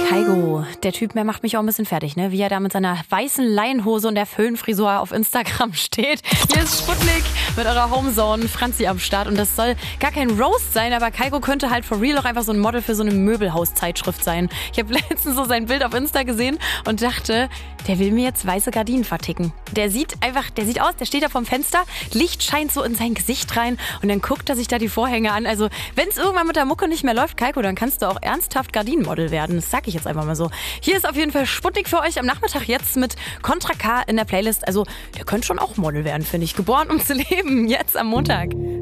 Kygo, der Typ, der macht mich auch ein bisschen fertig, ne? Wie er da mit seiner weißen Leinenhose und der Föhnfrisur auf Instagram steht. Hier ist Sputnik mit eurer Homezone, Franzi am Start. Und das soll gar kein Roast sein, aber Kygo könnte halt for real auch einfach so ein Model für so eine Möbelhauszeitschrift sein. Ich habe letztens so sein Bild auf Insta gesehen und dachte, der will mir jetzt weiße Gardinen verticken. Der sieht aus, der steht da vorm Fenster, Licht scheint so in sein Gesicht rein und dann guckt er sich da die Vorhänge an. Also wenn es irgendwann mit der Mucke nicht mehr läuft, Kygo, dann kannst du auch ernsthaft Gardinenmodel werden. Das sag ich jetzt einfach mal so. Hier ist auf jeden Fall Sputnik für euch am Nachmittag jetzt mit Contra K in der Playlist. Also der könnte schon auch Model werden, finde ich. Geboren, um zu leben, jetzt am Montag.